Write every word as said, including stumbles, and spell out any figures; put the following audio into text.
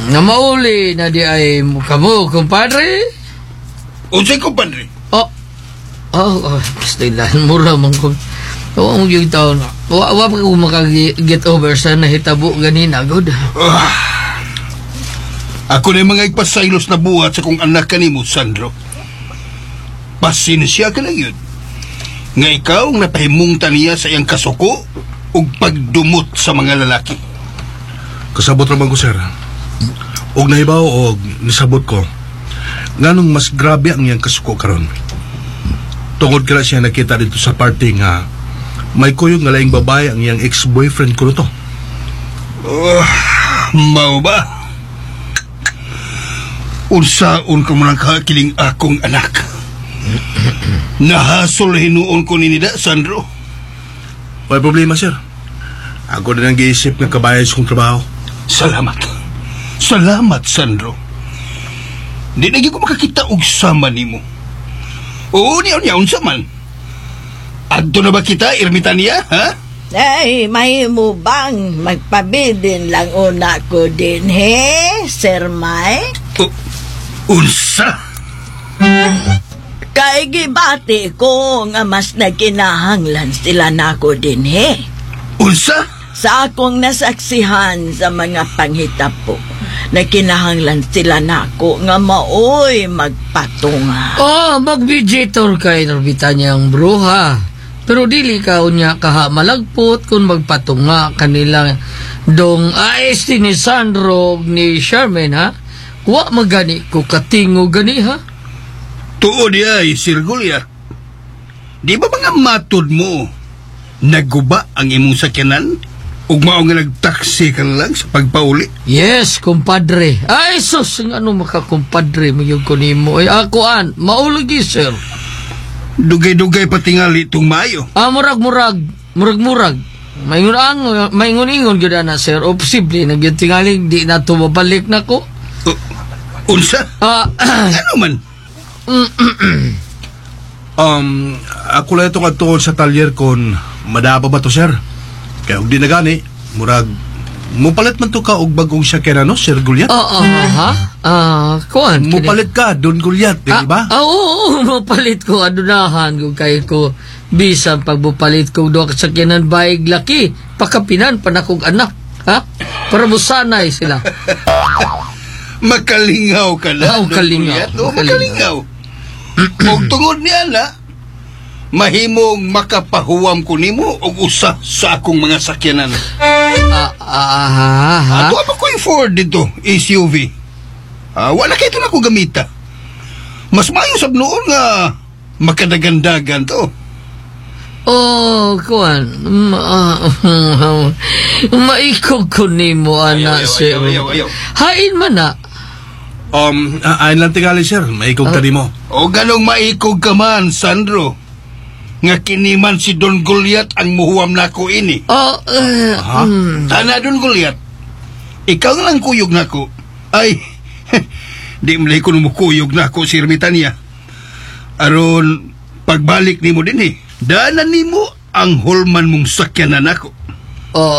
Nga mauli na di ay kamo, kumpadre? Unsay kumpadre? Oh, oh, oh, pastilan, mura man ko. Oo, ang yung taon. Wa pa ko makag-get over sa nahitabo ganina, good. Ah, ako na yung mga ipasaylos na buhat sa kong anak kanimo, Sandro. Pasinsya ka na yun. Nga ikaw ang napahimungtan niya sa iyang kasuko o pagdumot sa mga lalaki. Kasabot naman ko, sir. Og nahibaw o nisabot ko, nganong mas grabe ang iyang kasuko karon. Tungod kala siya nakita dito sa party nga may kuyog nga laing babae ang iyang ex-boyfriend ko to. Uh, mau ba? Unsaon ko mo lang kakiling akong anak. Nahasol hinuon ko ni nida, Sandro. May problema, sir. Ako na nang giisip ng kabayas kong trabaho. Salamat. Salamat, Sandro. Di na ko makakita og sama nimo. Oo, niya niya unsa man. Adto na ba kita, Ermitania, ha? Ay, may mo bang magpabidin lang una ko din, he, Sir Mike? O, unsa? Kay gibati ko nga mas nagkinahanglan sila nako din, he. Unsa? Sa akong nasaksihan sa mga panghitapo, nagkinahanglan sila nako nga maoy magpatunga. Oh, mag-vegetor kay Norbita niyang bruha. Pero dili ka unya kaha malagpot kung magpatunga kanila dong ayos ni Sandro ni Charmaine, ha? Wa magani ko katingo gani, ha? Tuod ay, Sir Goliath. Di ba mga matod mo naguba ang imong sakyanan? Ug mao nga nagtaksi ka lang sa pagpauli? Yes, kumpadre. Ay, sus, ng ano makakumpadre mo yung kunimo. Ay, akoan, maulagi, sir. Dugay-dugay patingali itong mayo. Ah, murag-murag. Murag-murag. Maingon-ingon, maingon-ingon gyud na, sir. O posible, nagyutingaling, di na tumabalik na ko. Uh, unsa? Ah, ano man? Um, ako lang ito katuon sa talyer kon madaba ba to, sir? Kaya og di na gani, murag, mupalit man to ka og bagong sakyanan, no, Sir Goliath? Oo, uh, uh, ha? Ah, kuan. Mupalit ka, Don Goliath, di ba? Ah, oo, mupalit ko, adunahan ko kay ko. Bisan pag mupalit ko do sa kinan baig laki, pakapinan panakog anak, ha? Para musanay sila. Makalingaw ka na, Oh, kalingaw. No, makalingaw. Og tungod niya na, mahimong makapahuwam ko nimo og usa sa akong mga sakyanan. Ah, ah, ha, ha? Ato apa ko yung Ford dito, S U V. Ah, wala kayo ito na ko gamita. Mas mayo sab noon nga makadagandagan to. Oh, kuan. Ma maikog ko nimo, ana, sir. Ayaw, ayaw, ayaw. Hain man na. Um, uh, ayun lang tingali, sir. Maikog ka di mo. O ganong maikog ka man, Sandro. Nga kiniman si Don Goliath ang muhuwam nako ini. Oh, uh, Ha? mm. Ana, Don Goliath, ikaw lang kuyog nako. Ay, di malay ko numukuyog nako si Ermitania. Aron, pagbalik nimo din eh, daanan nimo ang hulman mong sakyanan nako. Oh,